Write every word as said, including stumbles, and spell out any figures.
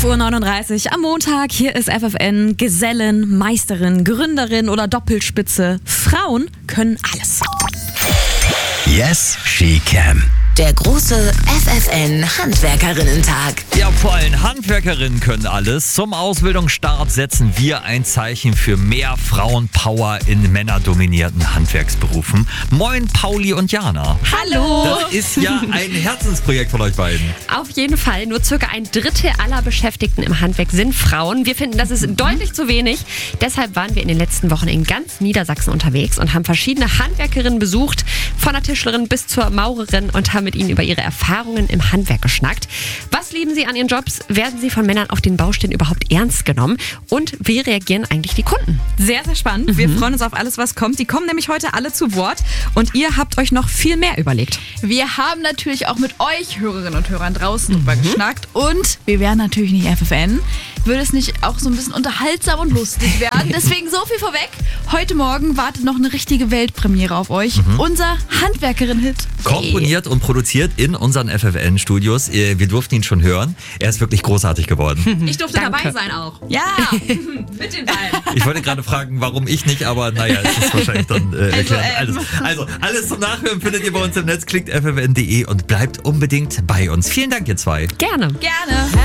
fünf Uhr neununddreißig am Montag. Hier ist F F N. Gesellen, Meisterin, Gründerin oder Doppelspitze. Frauen können alles. Yes, she can. Der große F F N-Handwerkerinnen-Tag. Ja, vollen Handwerkerinnen können alles. Zum Ausbildungsstart setzen wir ein Zeichen für mehr Frauenpower in männerdominierten Handwerksberufen. Moin, Pauli und Jana. Hallo. Das ist ja ein Herzensprojekt von euch beiden. Auf jeden Fall. Nur circa ein Drittel aller Beschäftigten im Handwerk sind Frauen. Wir finden, das ist deutlich zu wenig. Deshalb waren wir in den letzten Wochen in ganz Niedersachsen unterwegs und haben verschiedene Handwerkerinnen besucht, von der Tischlerin bis zur Maurerin, und haben mit ihnen über ihre Erfahrungen im Handwerk geschnackt. Was lieben sie an ihren Jobs? Werden sie von Männern auf den Baustellen überhaupt ernst genommen? Und wie reagieren eigentlich die Kunden? Sehr, sehr spannend. Mhm. Wir freuen uns auf alles, was kommt. Die kommen nämlich heute alle zu Wort. Und ihr habt euch noch viel mehr überlegt. Wir haben natürlich auch mit euch Hörerinnen und Hörern draußen drüber geschnackt. Und wir wären natürlich nicht F F N. Würde es nicht auch so ein bisschen unterhaltsam und lustig werden? Deswegen so viel vorweg. Heute Morgen wartet noch eine richtige Weltpremiere auf euch. Mhm. Unser Handwerkerin-Hit. Komponiert und produziert in unseren F F N-Studios. Wir durften ihn schon hören. Er ist wirklich großartig geworden. Ich durfte Danke. dabei sein auch. Ja. Mit den beiden. Ich wollte gerade fragen, warum ich nicht, aber naja, es ist wahrscheinlich dann äh, erklärt. ähm. Also, also, alles zum Nachhören findet ihr bei uns im Netz. Klickt f f n punkt d e und bleibt unbedingt bei uns. Vielen Dank, ihr zwei. Gerne. Gerne.